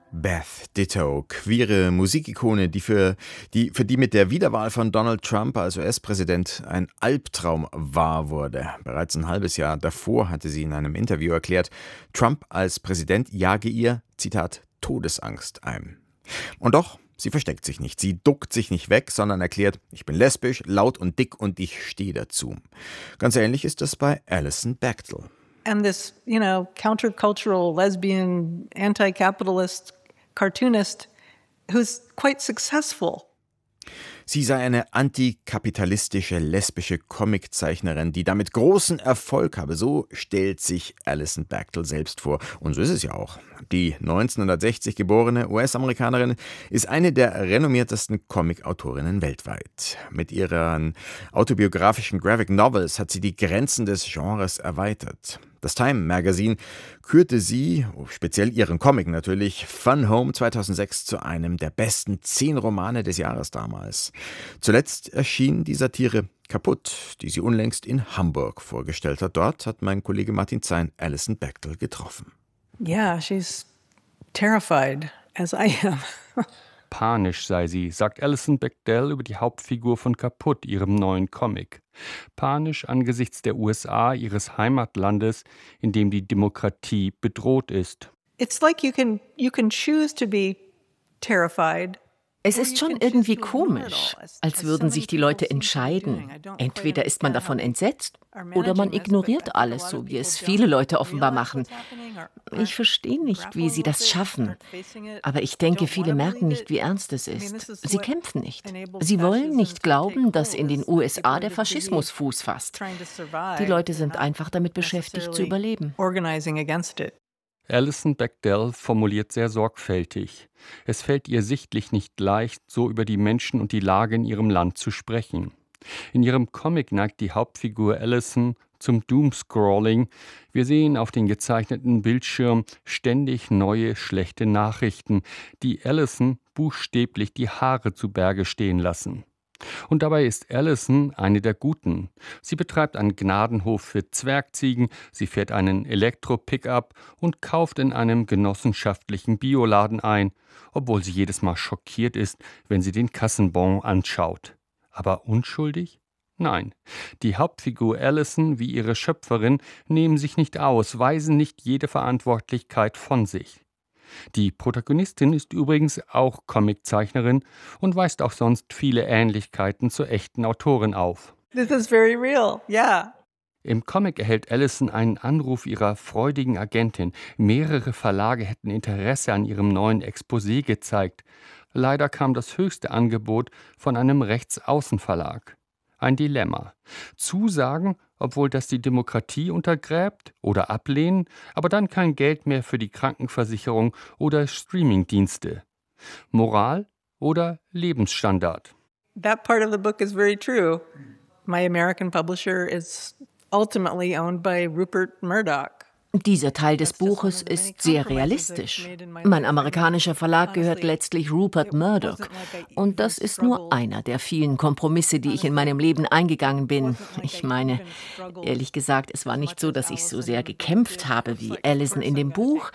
Beth Ditto, queere Musikikone, für die mit der Wiederwahl von Donald Trump als US-Präsident ein Albtraum wahr wurde. Bereits ein halbes Jahr davor hatte sie in einem Interview erklärt, Trump als Präsident jage ihr, Zitat, Todesangst ein. Und doch, sie versteckt sich nicht, sie duckt sich nicht weg, sondern erklärt, ich bin lesbisch, laut und dick und ich stehe dazu. Ganz ähnlich ist das bei Alison Bechdel. And this, countercultural, lesbian, anti-capitalist cartoonist who's quite successful. Sie sei eine antikapitalistische, lesbische Comiczeichnerin, die damit großen Erfolg habe. So stellt sich Alison Bechdel selbst vor. Und so ist es ja auch. Die 1960 geborene US-Amerikanerin ist eine der renommiertesten Comicautorinnen weltweit. Mit ihren autobiografischen Graphic Novels hat sie die Grenzen des Genres erweitert. Das Time Magazine kürte sie, speziell ihren Comic natürlich, Fun Home 2006 zu einem der besten 10 Romane des Jahres damals. Zuletzt erschien die Satire Kaputt, die sie unlängst in Hamburg vorgestellt hat. Dort hat mein Kollege Martin Zein Alison Bechdel getroffen. Yeah, she's terrified, as I am. Panisch sei sie, sagt Alison Bechdel über die Hauptfigur von Kaputt, ihrem neuen Comic. Panisch angesichts der USA, ihres Heimatlandes, in dem die Demokratie bedroht ist. It's like you can choose to be terrified. Es ist schon irgendwie komisch, als würden sich die Leute entscheiden. Entweder ist man davon entsetzt oder man ignoriert alles, so wie es viele Leute offenbar machen. Ich verstehe nicht, wie sie das schaffen. Aber ich denke, viele merken nicht, wie ernst es ist. Sie kämpfen nicht. Sie wollen nicht glauben, dass in den USA der Faschismus Fuß fasst. Die Leute sind einfach damit beschäftigt, zu überleben. Alison Bechdel formuliert sehr sorgfältig. Es fällt ihr sichtlich nicht leicht, so über die Menschen und die Lage in ihrem Land zu sprechen. In ihrem Comic neigt die Hauptfigur Alison zum Doomscrolling. Wir sehen auf den gezeichneten Bildschirm ständig neue schlechte Nachrichten, die Alison buchstäblich die Haare zu Berge stehen lassen. Und dabei ist Alison eine der Guten. Sie betreibt einen Gnadenhof für Zwergziegen, sie fährt einen Elektro-Pickup und kauft in einem genossenschaftlichen Bioladen ein, obwohl sie jedes Mal schockiert ist, wenn sie den Kassenbon anschaut. Aber unschuldig? Nein. Die Hauptfigur Alison wie ihre Schöpferin nehmen sich nicht aus, weisen nicht jede Verantwortlichkeit von sich. Die Protagonistin ist übrigens auch Comiczeichnerin und weist auch sonst viele Ähnlichkeiten zur echten Autorin auf. This is very real, yeah. Im Comic erhält Alison einen Anruf ihrer freudigen Agentin. Mehrere Verlage hätten Interesse an ihrem neuen Exposé gezeigt. Leider kam das höchste Angebot von einem Rechtsaußenverlag. Ein Dilemma. Zusagen, obwohl das die Demokratie untergräbt, oder ablehnen, aber dann kein Geld mehr für die Krankenversicherung oder Streamingdienste. Moral oder Lebensstandard? That part of the book is very true. My American publisher is ultimately owned by Rupert Murdoch. Dieser Teil des Buches ist sehr realistisch. Mein amerikanischer Verlag gehört letztlich Rupert Murdoch. Und das ist nur einer der vielen Kompromisse, die ich in meinem Leben eingegangen bin. Ich meine, ehrlich gesagt, es war nicht so, dass ich so sehr gekämpft habe wie Alison in dem Buch.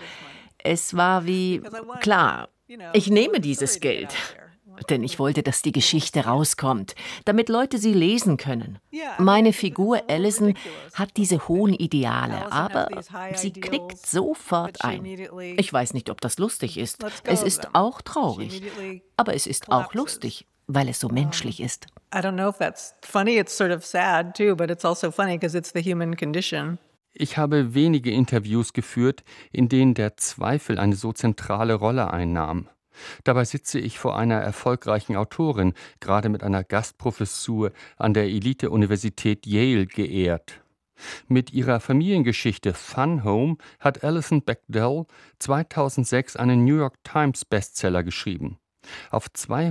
Es war wie, klar, ich nehme dieses Geld. Denn ich wollte, dass die Geschichte rauskommt, damit Leute sie lesen können. Meine Figur Alison hat diese hohen Ideale, aber sie knickt sofort ein. Ich weiß nicht, ob das lustig ist. Es ist auch traurig, aber es ist auch lustig, weil es so menschlich ist. I don't know if that's funny, it's sort of sad too, but it's also funny because it's the human condition. Ich habe wenige Interviews geführt, in denen der Zweifel eine so zentrale Rolle einnahm. Dabei sitze ich vor einer erfolgreichen Autorin, gerade mit einer Gastprofessur an der Elite-Universität Yale geehrt. Mit ihrer Familiengeschichte Fun Home hat Alison Bechdel 2006 einen New York Times Bestseller geschrieben. Auf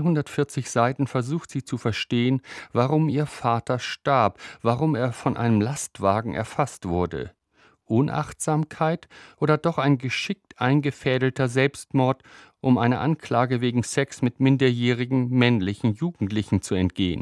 240 Seiten versucht sie zu verstehen, warum ihr Vater starb, warum er von einem Lastwagen erfasst wurde. Unachtsamkeit oder doch ein geschickt eingefädelter Selbstmord, um einer Anklage wegen Sex mit minderjährigen männlichen Jugendlichen zu entgehen?